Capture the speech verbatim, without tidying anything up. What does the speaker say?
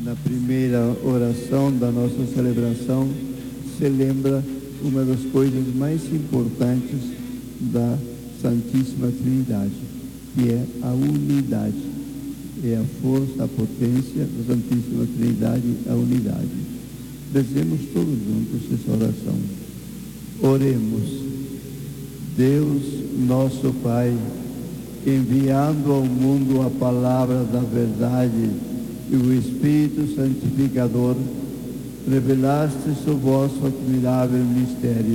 Na primeira oração da nossa celebração, se lembra uma das coisas mais importantes da Santíssima Trindade, que é a unidade. É a força, a potência da Santíssima Trindade, a unidade. Rezemos todos juntos essa oração. Oremos. Deus, nosso Pai, enviando ao mundo a palavra da verdade e o Espírito Santificador, revelastes o vosso admirável mistério.